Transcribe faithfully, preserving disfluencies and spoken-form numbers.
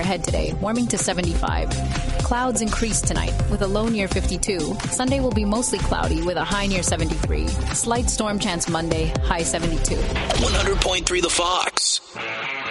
ahead today, warming to seventy-five. Clouds increase tonight with a low near fifty-two. Sunday will be mostly cloudy with a high near seventy-three. Slight storm chance Monday, high seventy-two. one hundred point three The Fox.